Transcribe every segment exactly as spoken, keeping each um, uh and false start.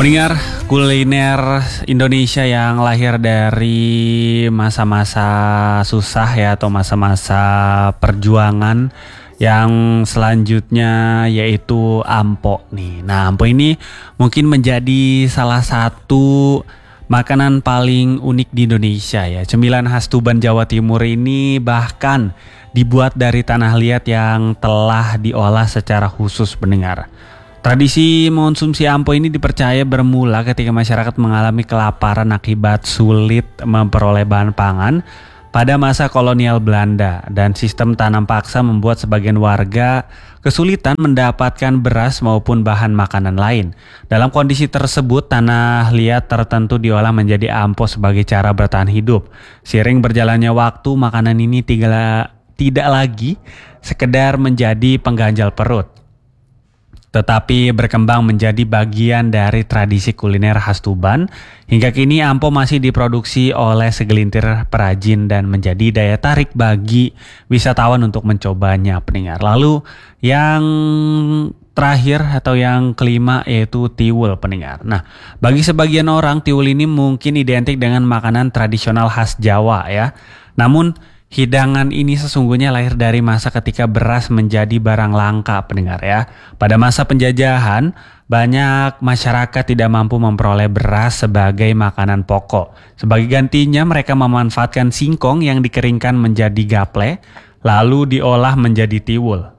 Pendengar, kuliner Indonesia yang lahir dari masa-masa susah ya atau masa-masa perjuangan yang selanjutnya yaitu ampok nih. Nah, ampok ini mungkin menjadi salah satu makanan paling unik di Indonesia ya. Cemilan khas Tuban, Jawa Timur ini bahkan dibuat dari tanah liat yang telah diolah secara khusus, pendengar. Tradisi mengonsumsi ampok ini dipercaya bermula ketika masyarakat mengalami kelaparan akibat sulit memperoleh bahan pangan pada masa kolonial Belanda, dan sistem tanam paksa membuat sebagian warga kesulitan mendapatkan beras maupun bahan makanan lain. Dalam kondisi tersebut, tanah liat tertentu diolah menjadi ampok sebagai cara bertahan hidup. Seiring berjalannya waktu, makanan ini tidak, tidak lagi sekedar menjadi pengganjal perut, tetapi berkembang menjadi bagian dari tradisi kuliner khas Tuban. Hingga kini ampok masih diproduksi oleh segelintir perajin dan menjadi daya tarik bagi wisatawan untuk mencobanya, pendengar. Lalu yang terakhir atau yang kelima yaitu tiwul, pendengar. Nah, bagi sebagian orang tiwul ini mungkin identik dengan makanan tradisional khas Jawa ya. Namun hidangan ini sesungguhnya lahir dari masa ketika beras menjadi barang langka, pendengar ya. Pada masa penjajahan, banyak masyarakat tidak mampu memperoleh beras sebagai makanan pokok. Sebagai gantinya, mereka memanfaatkan singkong yang dikeringkan menjadi gaple, lalu diolah menjadi tiwul.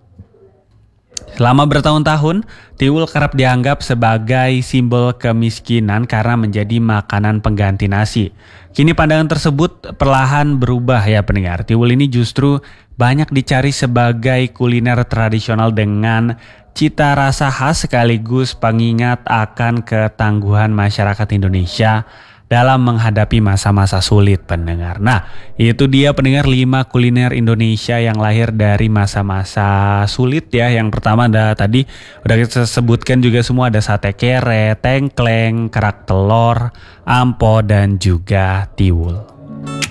Selama bertahun-tahun, tiwul kerap dianggap sebagai simbol kemiskinan karena menjadi makanan pengganti nasi. Kini pandangan tersebut perlahan berubah ya, pendengar. Tiwul ini justru banyak dicari sebagai kuliner tradisional dengan cita rasa khas sekaligus pengingat akan ketangguhan masyarakat Indonesia dalam menghadapi masa-masa sulit, pendengar. Nah, itu dia pendengar lima kuliner Indonesia yang lahir dari masa-masa sulit ya. Yang pertama ada tadi udah kita sebutkan juga semua, ada sate kere, tengkleng, kerak telur, ampok dan juga tiwul.